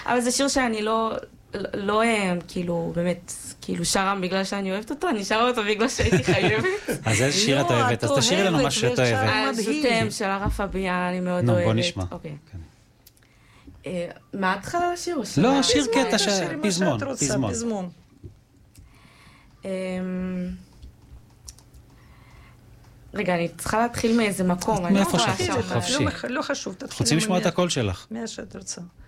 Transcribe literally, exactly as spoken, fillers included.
אבל זה שיר שאני לא, לא, כאילו, באמת, כאילו שרם בגלל שאני אוהבת אותו, אני שרה אותו בגלל שהייתי חייבת. אז איזה שיר את אוהבת? אז תשאירי לנו מה שאת אוהבת. השותם של הרף אביה, אני מאוד אוהבת. נו, בוא נשמע. אוקיי. מה התחלה לשיר? לא, שיר קטע, פזמון, פזמון. רגע, אני צריכה להתחיל מאיזה מקום. מאיפה שאת רוצה, חופשי. לא חשוב, תתחיל. רוצים לשמוע את הקול שלך. מה שאת רוצה.